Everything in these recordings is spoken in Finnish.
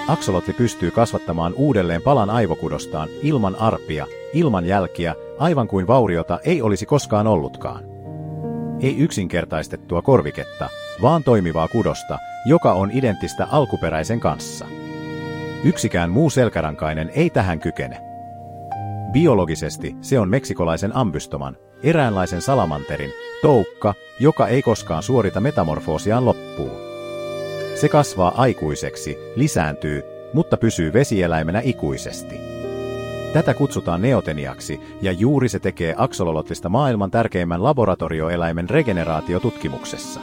aksolotli pystyy kasvattamaan uudelleen palan aivokudostaan ilman arpia, ilman jälkiä, aivan kuin vauriota ei olisi koskaan ollutkaan. Ei yksinkertaistettua korviketta, vaan toimivaa kudosta, joka on identtistä alkuperäisen kanssa. Yksikään muu selkärankainen ei tähän kykene. Biologisesti se on meksikolaisen ambystoman, eräänlaisen salamanterin, toukka, joka ei koskaan suorita metamorfoosiaan loppuun. Se kasvaa aikuiseksi, lisääntyy, mutta pysyy vesieläimenä ikuisesti. Tätä kutsutaan neoteniaksi, ja juuri se tekee aksolotliista maailman tärkeimmän laboratorioeläimen regeneraatiotutkimuksessa.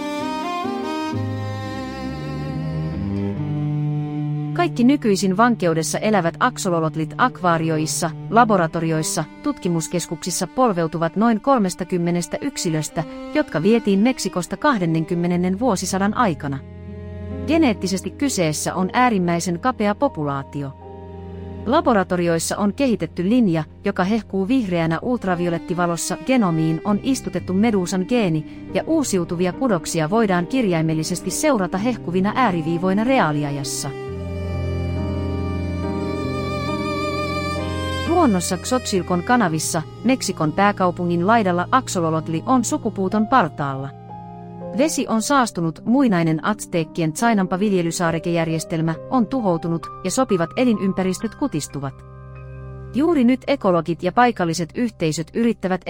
Kaikki nykyisin vankeudessa elävät aksolotlit akvaarioissa, laboratorioissa, tutkimuskeskuksissa polveutuvat noin 30 yksilöstä, jotka vietiin Meksikosta 20. vuosisadan aikana. Geneettisesti kyseessä on äärimmäisen kapea populaatio. Laboratorioissa on kehitetty linja, joka hehkuu vihreänä ultraviolettivalossa. Genomiin on istutettu meduusan geeni, ja uusiutuvia kudoksia voidaan kirjaimellisesti seurata hehkuvina ääriviivoina reaaliajassa. Luonnossa Xochilcon kanavissa, Meksikon pääkaupungin laidalla aksolotli on sukupuuton partaalla. Vesi on saastunut, muinainen Azteekkien Tsainampa viljelysaarekejärjestelmä on tuhoutunut ja sopivat elinympäristöt kutistuvat. Juuri nyt ekologit ja paikalliset yhteisöt yrittävät